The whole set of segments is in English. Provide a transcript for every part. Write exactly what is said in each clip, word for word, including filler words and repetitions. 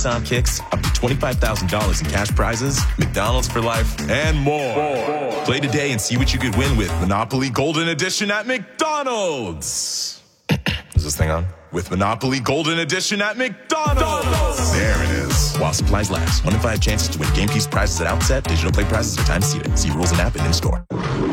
Nissan Kicks, up to twenty-five thousand dollars in cash prizes, McDonald's for life, and more. more. Play today and see what you could win with Monopoly Golden Edition at McDonald's. Is this thing on? With Monopoly Golden Edition at McDonald's. McDonald's. There it is. While supplies last. One in five chances to win game piece prizes at outset. Digital play prizes are time seated. See rules and app and in store.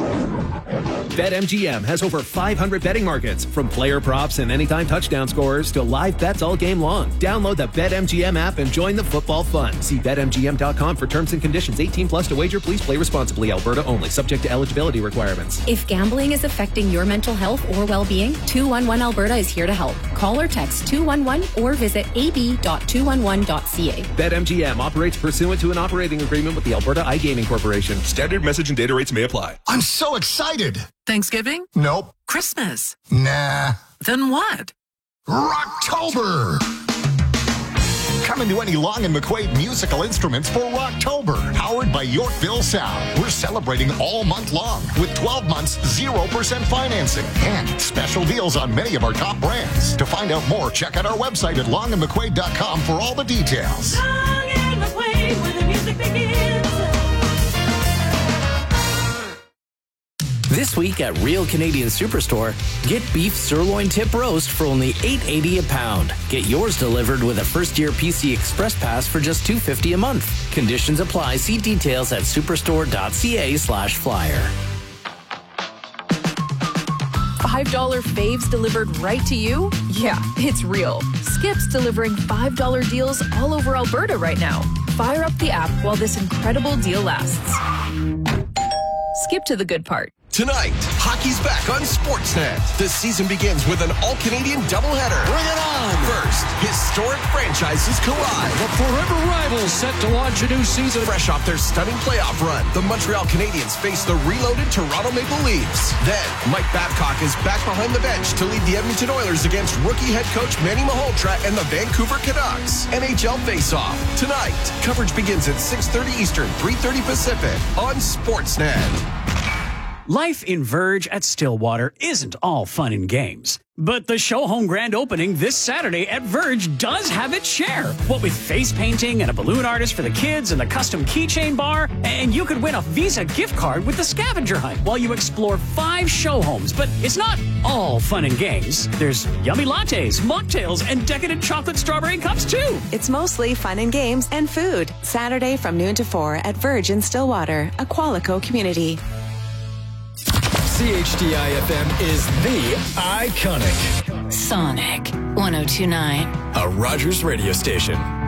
BetMGM has over five hundred betting markets, from player props and anytime touchdown scorers to live bets all game long. Download the BetMGM app and join the football fun. See Bet M G M dot com for terms and conditions. eighteen plus to wager. Please play responsibly. Alberta only. Subject to eligibility requirements. If gambling is affecting your mental health or well-being, two one one Alberta is here to help. Call or text two one one or visit a b dot two one one dot c a. BetMGM operates pursuant to an operating agreement with the Alberta iGaming Corporation. Standard message and data rates may apply. I'm so excited. Thanksgiving? Nope. Christmas? Nah. Then what? Rocktober! Come into any Long and McQuaid musical instruments for Rocktober, powered by Yorkville Sound. We're celebrating all month long with twelve months, zero percent financing and special deals on many of our top brands. To find out more, check out our website at long and mcquaid dot com for all the details. Long and McQuaid, where the music begins. This week at Real Canadian Superstore, get beef sirloin tip roast for only eight eighty a pound. Get yours delivered with a first-year P C Express Pass for just two fifty a month. Conditions apply. See details at superstore dot c a slash flyer. five dollar faves delivered right to you? Yeah, it's real. Skip's delivering five dollar deals all over Alberta right now. Fire up the app while this incredible deal lasts. Skip to the good part. Tonight, hockey's back on Sportsnet. The season begins with an all-Canadian doubleheader. Bring it on! First, historic franchises collide. The forever rivals set to launch a new season. Fresh off their stunning playoff run, the Montreal Canadiens face the reloaded Toronto Maple Leafs. Then, Mike Babcock is back behind the bench to lead the Edmonton Oilers against rookie head coach Manny Malhotra and the Vancouver Canucks. N H L face-off. Tonight, coverage begins at six thirty Eastern, three thirty Pacific on Sportsnet. Life in Verge at Stillwater isn't all fun and games. But the show home grand opening this Saturday at Verge does have its share. What with face painting and a balloon artist for the kids and the custom keychain bar. And you could win a Visa gift card with the scavenger hunt while you explore five show homes. But it's not all fun and games. There's yummy lattes, mocktails, and decadent chocolate strawberry cups too. It's mostly fun and games and food. Saturday from noon to four at Verge in Stillwater, a Qualico community. C H D I F M is the iconic Sonic one oh two point nine, a Rogers radio station.